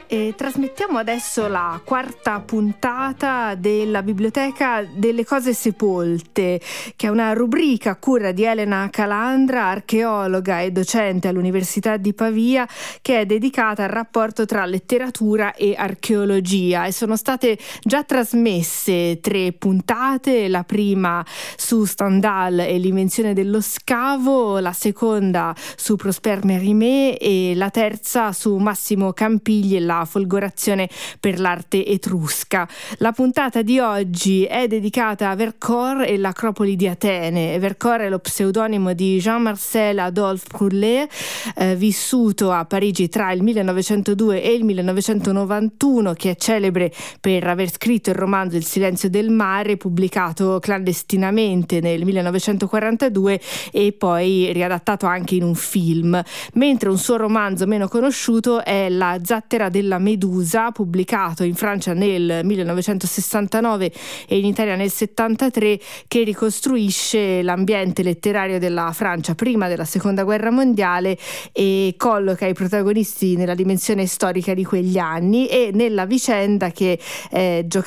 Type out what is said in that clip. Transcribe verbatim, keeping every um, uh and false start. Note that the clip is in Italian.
E trasmettiamo adesso la quarta puntata della Biblioteca delle Cose Sepolte, che è una rubrica a cura di Elena Calandra, archeologa e docente all'Università di Pavia, che è dedicata al rapporto tra letteratura e archeologia. E sono state già trasmesse tre puntate, la prima su Stendhal e l'invenzione dello scavo, la seconda su Prosper Mérimée e la terza su Massimo Campigli e la folgorazione per l'arte etrusca. La puntata di oggi è dedicata a Vercors e l'Acropoli di Atene. Vercors è lo pseudonimo di Jean-Marcel Adolphe Brulé, eh, vissuto a Parigi tra il millenovecentodue e il millenovecentonovantuno, che è celebre per aver scritto il romanzo Il silenzio del mare, pubblicato clandestinamente nel millenovecentoquarantadue e poi riadattato anche in un film, mentre un suo romanzo meno conosciuto è La zattera della Medusa, pubblicato in Francia nel millenovecentosessantanove e in Italia nel settantatré, che ricostruisce l'ambiente letterario della Francia prima della seconda guerra mondiale e colloca i protagonisti nella dimensione storica di quegli anni e nella vicenda che è giocata